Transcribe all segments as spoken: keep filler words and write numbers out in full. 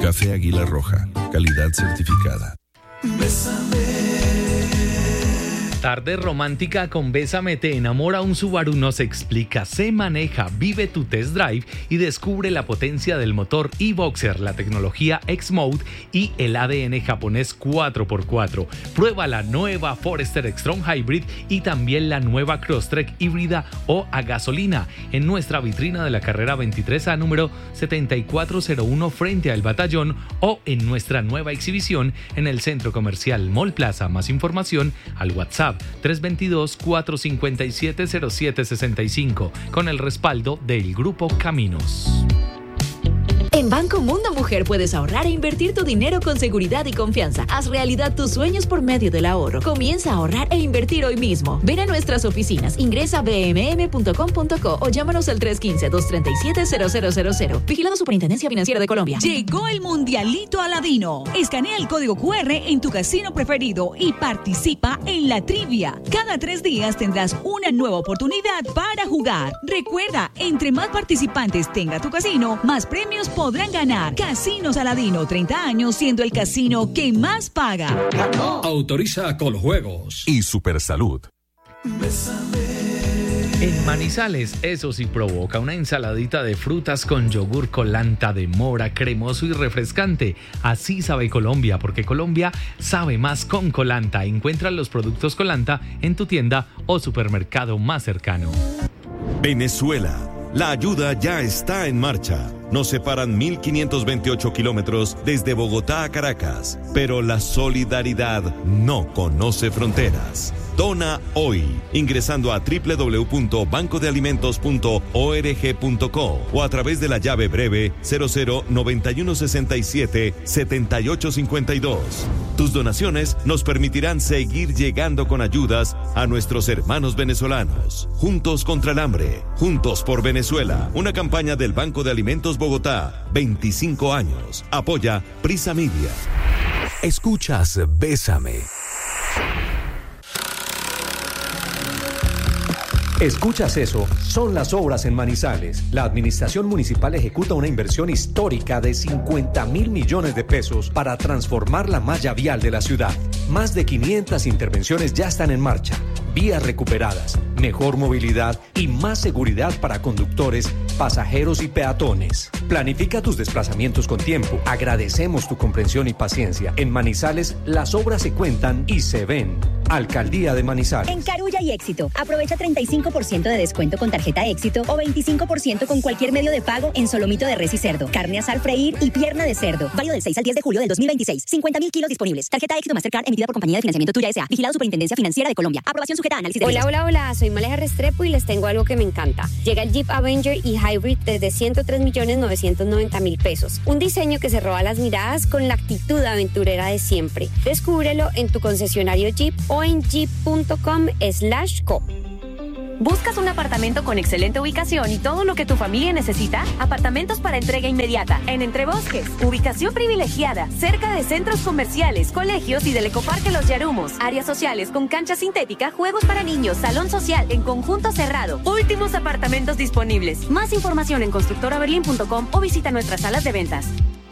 Café Águila Roja, calidad certificada. Bésame. Tarde romántica con Bésame te enamora. Un Subaru nos explica, se maneja, vive tu test drive y descubre la potencia del motor e-Boxer, la tecnología X-Mode y el A D N japonés cuatro por cuatro. Prueba la nueva Forester X-Tron Hybrid y también la nueva Crosstrek híbrida o a gasolina en nuestra vitrina de la carrera veintitrés A número setenta y cuatro cero uno frente al Batallón o en nuestra nueva exhibición en el Centro Comercial Mall Plaza. Más información al WhatsApp tres dos dos, cuatro cinco siete, cero siete seis cinco con el respaldo del Grupo Caminos. En Banco Mundo Mujer puedes ahorrar e invertir tu dinero con seguridad y confianza. Haz realidad tus sueños por medio del ahorro. Comienza a ahorrar e invertir hoy mismo. Ven a nuestras oficinas, ingresa a b m m punto com punto co o llámanos al tres uno cinco, dos tres siete, cero cero cero cero. Vigilado Superintendencia Financiera de Colombia. Llegó el Mundialito Aladino. Escanea el código cu erre en tu casino preferido y participa en la trivia. Cada tres días tendrás una nueva oportunidad para jugar. Recuerda, entre más participantes tenga tu casino, más premios podrán ganar. Casinos Aladino, treinta años siendo el casino que más paga. Autoriza Coljuegos y Supersalud. En Manizales, eso sí provoca una ensaladita de frutas con yogur Colanta de mora, cremoso y refrescante. Así sabe Colombia, porque Colombia sabe más con Colanta. Encuentra los productos Colanta en tu tienda o supermercado más cercano. Venezuela. La ayuda ya está en marcha. Nos separan mil quinientos veintiocho kilómetros desde Bogotá a Caracas, pero la solidaridad no conoce fronteras. Dona hoy, ingresando a doble u doble u doble u punto banco de alimentos punto org punto co o a través de la llave breve cero cero noventa y uno sesenta y siete setenta y ocho cincuenta y dos. Tus donaciones nos permitirán seguir llegando con ayudas a nuestros hermanos venezolanos. Juntos contra el hambre, juntos por Venezuela. Una campaña del Banco de Alimentos Bogotá, veinticinco años. Apoya Prisa Media. Escuchas Bésame. ¿Escuchas eso? Son las obras en Manizales. La administración municipal ejecuta una inversión histórica de cincuenta mil millones de pesos para transformar la malla vial de la ciudad. Más de quinientas intervenciones ya están en marcha. Vías recuperadas, mejor movilidad y más seguridad para conductores, pasajeros y peatones. Planifica tus desplazamientos con tiempo. Agradecemos tu comprensión y paciencia. En Manizales, las obras se cuentan y se ven. Alcaldía de Manizales. En Carulla y Éxito, aprovecha treinta y cinco por ciento de descuento con tarjeta Éxito o veinticinco por ciento con cualquier medio de pago en solomito de res y cerdo, carne a sal freír y pierna de cerdo. Válido del seis al diez de julio del dos mil veintiséis. cincuenta mil kilos disponibles. Tarjeta Éxito Mastercard emitida por Compañía de Financiamiento Tuya S A. Vigilado Superintendencia Financiera de Colombia. Aprobación sujeta a análisis de Hola, hola, hola. Soy Maleja Restrepo y les tengo algo que me encanta. Llega el Jeep Avenger y Hybrid desde ciento tres millones novecientos noventa mil pesos. Un diseño que se roba las miradas con la actitud aventurera de siempre. Descúbrelo en tu concesionario Jeep o en jeep punto com slash co. ¿Buscas un apartamento con excelente ubicación y todo lo que tu familia necesita? Apartamentos para entrega inmediata en Entrebosques. Ubicación privilegiada, cerca de centros comerciales, colegios y del Ecoparque Los Yarumos. Áreas sociales con cancha sintética, juegos para niños, salón social en conjunto cerrado. Últimos apartamentos disponibles. Más información en constructora berlín punto com o visita nuestras salas de ventas.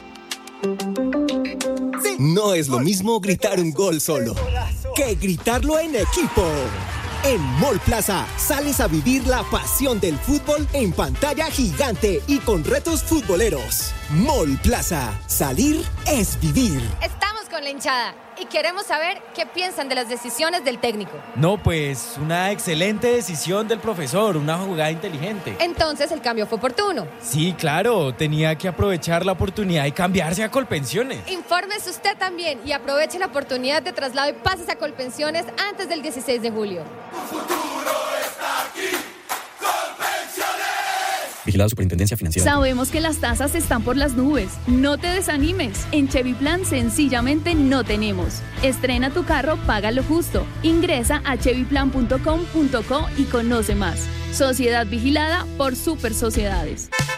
No es lo mismo gritar un gol solo que gritarlo en equipo. En Mall Plaza sales a vivir la pasión del fútbol en pantalla gigante y con retos futboleros. Mall Plaza, salir es vivir. Estamos con la hinchada y queremos saber qué piensan de las decisiones del técnico. No, pues una excelente decisión del profesor, una jugada inteligente. Entonces el cambio fue oportuno. Sí, claro, tenía que aprovechar la oportunidad y cambiarse a Colpensiones. Infórmese usted también y aproveche la oportunidad de traslado y pases a Colpensiones antes del dieciséis de julio. Tu futuro está aquí. Vigilado Superintendencia Financiera. Sabemos que las tasas están por las nubes. No te desanimes. En Chevy Plan sencillamente no tenemos. Estrena tu carro, paga lo justo. Ingresa a chevy plan punto com punto co y conoce más. Sociedad vigilada por Super Sociedades.